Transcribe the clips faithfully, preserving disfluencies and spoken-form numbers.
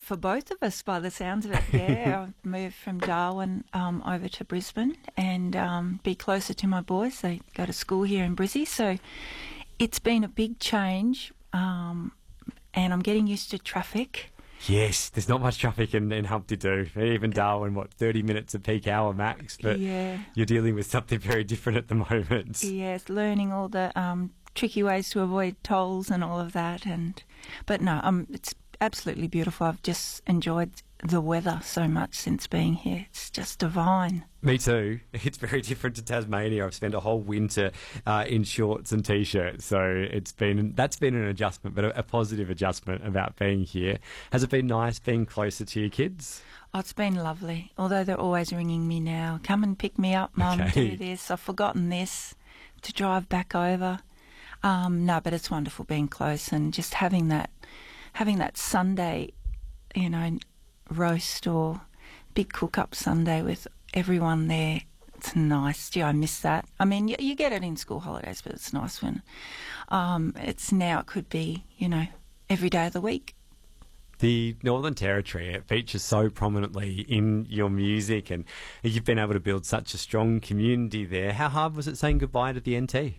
for both of us, by the sounds of it. Yeah, I've moved from Darwin um, over to Brisbane and um, be closer to my boys. They go to school here in Brizzy, so it's been a big change, um, and I'm getting used to traffic. Yes, there's not much traffic in, in Humpty Doo. Even Darwin, what, thirty minutes of peak hour max, but yeah. You're dealing with something very different at the moment. Yes, learning all the um, tricky ways to avoid tolls and all of that. And but no, um, it's absolutely beautiful. I've just enjoyed the weather so much since being here. It's just divine. Me too. It's very different to Tasmania. I've spent a whole winter uh, in shorts and t-shirts, so it's been that's been an adjustment, but a, a positive adjustment about being here. Has it been nice being closer to your kids? Oh, it's been lovely. Although they're always ringing me now. Come and pick me up, Mum. Okay. Do this. I've forgotten this. To drive back over. Um, no, but it's wonderful being close and just having that, having that Sunday, you know, roast or big cook-up Sunday with everyone there. It's nice. Gee, I miss that. I mean, you, you get it in school holidays, but it's nice when um, it's now. It could be, you know, every day of the week. The Northern Territory, it features so prominently in your music, and you've been able to build such a strong community there. How hard was it saying goodbye to the N T?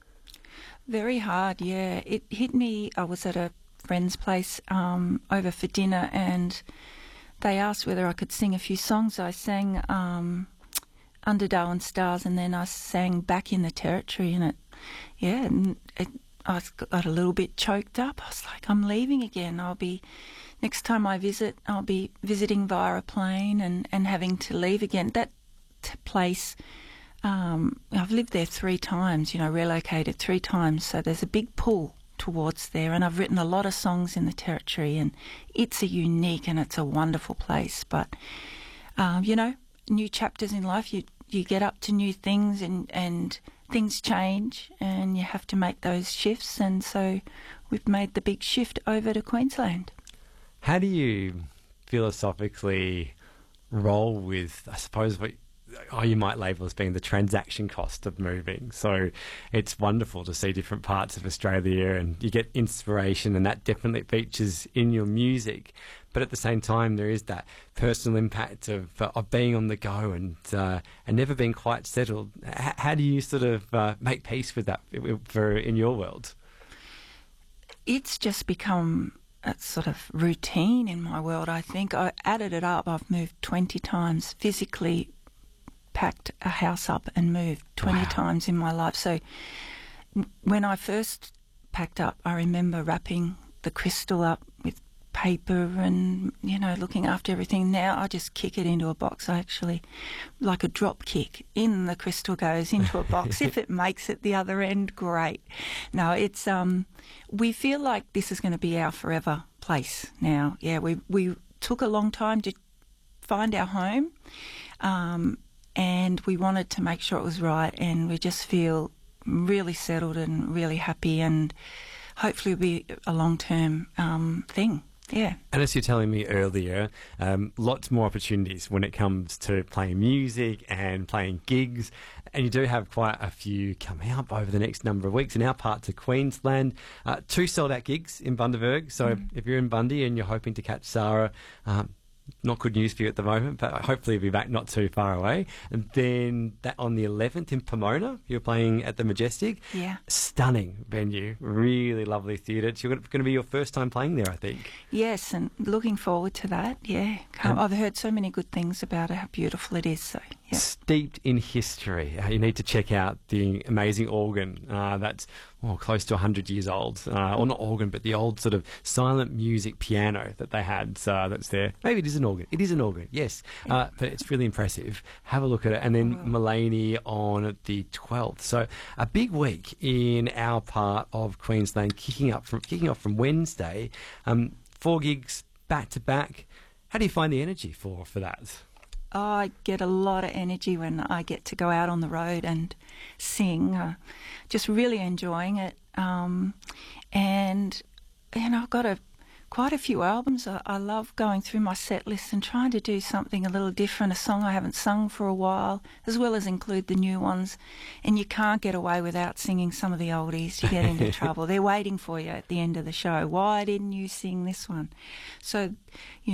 Very hard, yeah. It hit me. I was at a friend's place um, over for dinner, and they asked whether I could sing a few songs. I sang um, Under Darwin Stars, and then I sang Back in the Territory, and it, yeah, and it, I got a little bit choked up. I was like, I'm leaving again. I'll be, next time I visit, I'll be visiting via a plane and, and having to leave again. That t- place, um, I've lived there three times, you know, relocated three times, so there's a big pull towards there, and I've written a lot of songs in the Territory, and it's a unique and it's a wonderful place. But um, you know, new chapters in life, you you get up to new things, and and things change, and you have to make those shifts, and so we've made the big shift over to Queensland. How do you philosophically roll with, I suppose, what oh, you might label as being the transaction cost of moving? So it's wonderful to see different parts of Australia, and you get inspiration, and that definitely features in your music. But at the same time, there is that personal impact of uh, of being on the go and uh, and never being quite settled. H- how do you sort of uh, make peace with that for in your world? It's just become a sort of routine in my world. I think I added it up. I've moved twenty times, physically packed a house up and moved twenty Wow. times in my life. So when I first packed up, I remember wrapping the crystal up with paper and, you know, looking after everything. Now I just kick it into a box. I actually, like a drop kick, in the crystal goes into a box. If it makes it the other end, great. No, it's, um, we feel like this is going to be our forever place now. Yeah, we, we took a long time to find our home, um, and we wanted to make sure it was right, and we just feel really settled and really happy, and hopefully it'll be a long-term um, thing. Yeah. And as you're telling me earlier, um, lots more opportunities when it comes to playing music and playing gigs. And you do have quite a few coming up over the next number of weeks in our parts of Queensland. Uh, two sold-out gigs in Bundaberg. So mm. if you're in Bundy and you're hoping to catch Sarah, um, not good news for you at the moment, but hopefully you'll be back not too far away. And then that on the eleventh in Pomona, you're playing at the Majestic. Yeah. Stunning venue, really lovely theatre. It's going to be your first time playing there, I think. Yes, and looking forward to that, yeah. Um, I've heard so many good things about it, how beautiful it is. So, yeah. Steeped in history. Uh, you need to check out the amazing organ uh, that's oh, close to one hundred years old. Uh, or not organ, but the old sort of silent music piano that they had uh, that's there. Maybe it is an organ. It is an organ, yes. Uh, but it's really impressive. Have a look at it. And then Oh. Mullaney on the twelfth. So a big week in our part of Queensland, kicking up from kicking off from Wednesday. Um, four gigs back to back. How do you find the energy for, for that? Oh, I get a lot of energy when I get to go out on the road and sing. Uh, just really enjoying it. Um, and, you know, I've got a, quite a few albums. I, I love going through my set list and trying to do something a little different, a song I haven't sung for a while, as well as include the new ones. And you can't get away without singing some of the oldies. You get into trouble. They're waiting for you at the end of the show. Why didn't you sing this one? So, you